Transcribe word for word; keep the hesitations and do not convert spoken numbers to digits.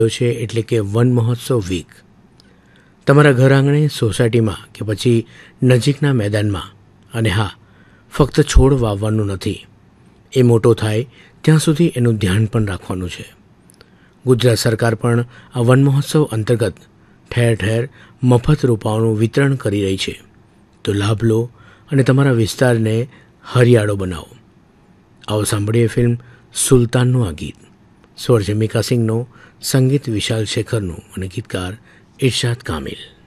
છે એટલે કે વન મહોત્સવ વીક. તમારા ઘર આંગણે, સોસાયટીમાં કે પછી નજીકના મેદાનમાં. અને હા, ફક્ત છોડ વાવવાનું નથી, એ મોટો થાય ત્યાં સુધી એનું ધ્યાન પણ રાખવાનું છે. ગુજરાત સરકાર પણ આ વન મહોત્સવ અંતર્ગત ઠેર ઠેર મફત રોપાઓનું વિતરણ કરી રહી છે. તો લાભ લો અને તમારા વિસ્તારને હરિયાળો બનાવો. આવો સાંભળીએ ફિલ્મ સુલતાનનું આ ગીત. સ્વર છે મિકા સિંઘનો, સંગીત વિશાલ શેખરનું અને ગીતકાર ઇરશાદ કામિલ.